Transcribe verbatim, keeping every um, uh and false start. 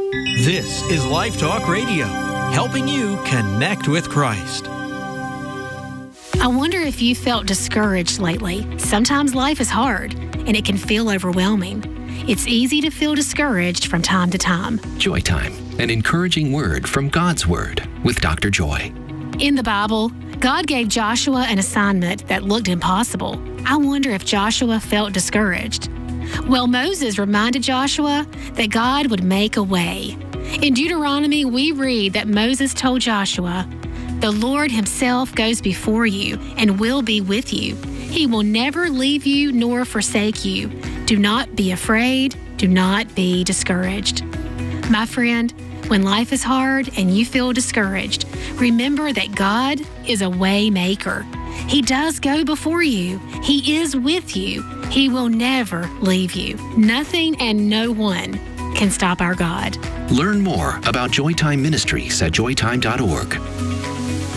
This is Life Talk Radio, helping you connect with Christ. I wonder if you felt discouraged lately. Sometimes life is hard, and it can feel overwhelming. It's easy to feel discouraged from time to time. Joy Time, an encouraging word from God's Word with Doctor Joy. In the Bible, God gave Joshua an assignment that looked impossible. I wonder if Joshua felt discouraged. Well, Moses reminded Joshua that God would make a way. In Deuteronomy, we read that Moses told Joshua, "The Lord himself goes before you and will be with you. He will never leave you nor forsake you. Do not be afraid. Do not be discouraged." My friend, when life is hard and you feel discouraged, remember that God is a way maker. He does go before you. He is with you. He will never leave you. Nothing and no one can stop our God. Learn more about Joy Time Ministries at joy time dot org.